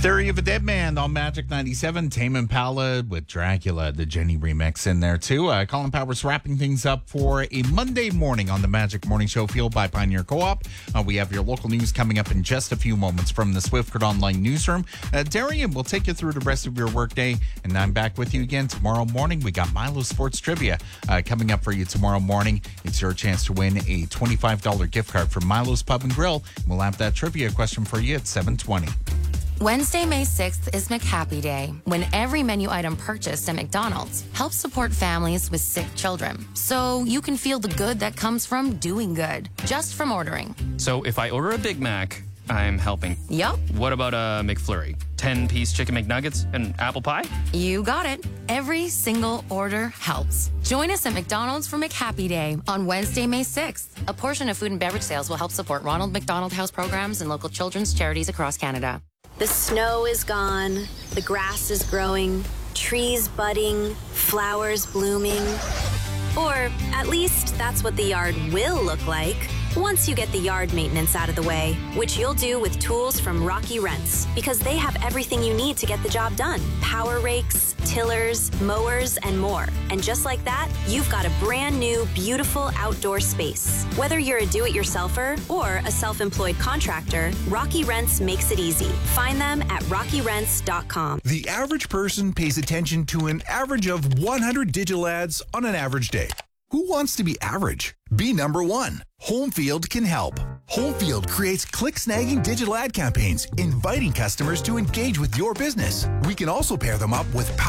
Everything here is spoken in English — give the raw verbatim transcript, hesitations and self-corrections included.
Theory of a Dead Man on Magic ninety-seven. Tame Impala with Dracula, the Jenny remix in there too. Uh, Colin Powers wrapping things up for a Monday morning on the Magic Morning Show, fueled by Pioneer Co-op. Uh, we have your local news coming up in just a few moments from the Swiftcurrent Online newsroom. Uh, Darian will take you through the rest of your workday, and I'm back with you again tomorrow morning. We got Milo Sports Trivia uh, coming up for you tomorrow morning. It's your chance to win a twenty-five dollars gift card from Milo's Pub and Grill. We'll have that trivia question for you at seven twenty. Wednesday, May sixth is McHappy Day, when every menu item purchased at McDonald's helps support families with sick children. So you can feel the good that comes from doing good, just from ordering. So if I order a Big Mac, I'm helping. Yup. What about a McFlurry? ten-piece chicken McNuggets and apple pie? You got it. Every single order helps. Join us at McDonald's for McHappy Day on Wednesday, May sixth. A portion of food and beverage sales will help support Ronald McDonald House programs and local children's charities across Canada. The snow is gone, the grass is growing, trees budding, flowers blooming. Or at least that's what the yard will look like once you get the yard maintenance out of the way, which you'll do with tools from Rocky Rents, because they have everything you need to get the job done. Power rakes, tillers, mowers, and more. And just like that, you've got a brand new, beautiful outdoor space. Whether you're a do-it-yourselfer or a self-employed contractor, Rocky Rents makes it easy. Find them at rocky rents dot com. The average person pays attention to an average of one hundred digital ads on an average day. Who wants to be average? Be number one. Homefield can help. Homefield creates click-snagging digital ad campaigns, inviting customers to engage with your business. We can also pair them up with